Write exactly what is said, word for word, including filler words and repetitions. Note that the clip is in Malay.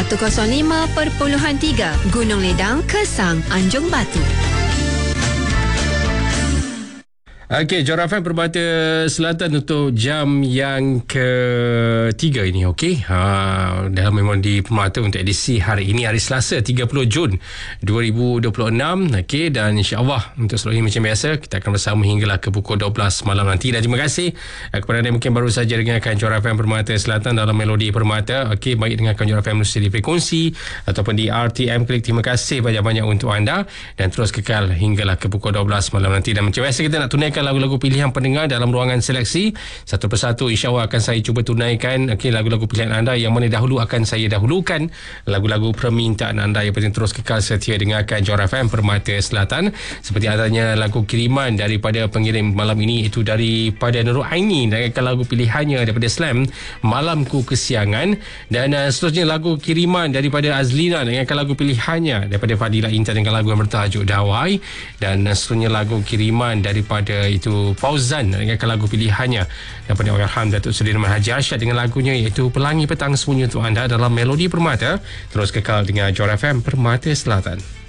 seratus lima perpuluhan tiga Gunung Ledang, Kesang, Anjung Batu. Okey, Johor F M Permata Selatan untuk jam yang ketiga ini. Okey, ha, dalam memang di Permata untuk edisi hari ini, hari Selasa tiga puluh Jun dua ribu dua puluh enam. Okey, dan insya-Allah untuk seluruhnya macam biasa kita akan bersama hinggalah ke pukul dua belas malam nanti. Dan terima kasih kepada anda yang mungkin baru saja dengarkan Johor F M Permata Selatan dalam Melodi Permata. Okey, baik dengarkan Johor F M di frekuensi ataupun di R T M Klik. Terima kasih banyak-banyak untuk anda dan terus kekal hinggalah ke pukul dua belas malam nanti. Dan macam biasa kita nak tunaikan lagu-lagu pilihan pendengar dalam ruangan seleksi satu persatu. InsyaAllah akan saya cuba tunaikan okay, lagu-lagu pilihan anda. Yang mana dahulu akan saya dahulukan lagu-lagu permintaan anda. Yang penting terus kekal setia dengarkan Johor F M Permata Selatan. Seperti adanya lagu kiriman daripada pengirim malam ini, itu daripada Nurul Aini, dengarkan lagu pilihannya daripada Slam, Malamku Kesiangan. Dan uh, seterusnya lagu kiriman daripada Azlina, dengarkan lagu pilihannya daripada Fadila Intan dengan lagu yang bertajuk Dawai. Dan uh, seterusnya lagu kiriman daripada itu Fauzan dengan lagu pilihannya daripada Allahyarham Datuk Seri Rahman Haji Arsyad dengan lagunya iaitu Pelangi Petang Sunyi untuk anda dalam Melodi Permata. Terus kekal dengan Johor F M Permata Selatan.